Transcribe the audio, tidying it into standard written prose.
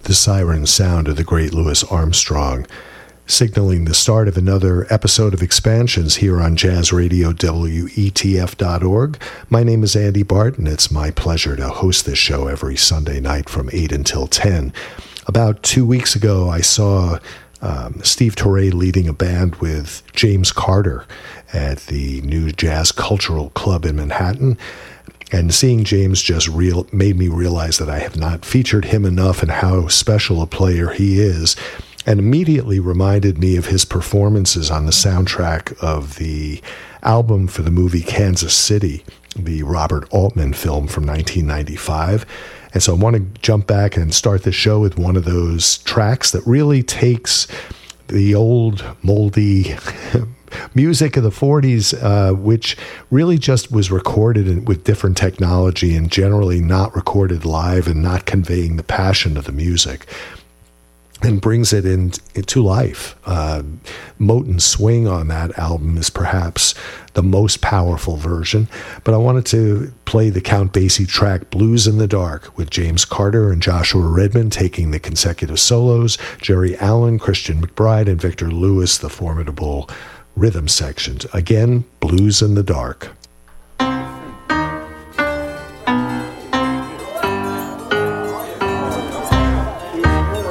the siren sound of the great Louis Armstrong, signaling the start of another episode of Expansions here on Jazz Radio WETF.org. My name is Andy Barton. It's my pleasure to host this show every Sunday night from 8 until 10. About 2 weeks ago, I saw Steve Torre leading a band with James Carter at the New Jazz Cultural Club in Manhattan. And seeing James just made me realize that I have not featured him enough and how special a player he is, and immediately reminded me of his performances on the soundtrack of the album for the movie Kansas City, the Robert Altman film from 1995. And so I want to jump back and start the show with one of those tracks that really takes the old moldy music of the 40s, which really just was recorded with different technology and generally not recorded live and not conveying the passion of the music, and brings it into life. Moten Swing on that album is perhaps the most powerful version, but I wanted to play the Count Basie track Blues in the Dark with James Carter and Joshua Redman taking the consecutive solos, Jerry Allen, Christian McBride, and Victor Lewis, the formidable rhythm sections. Again, Blues in the Dark.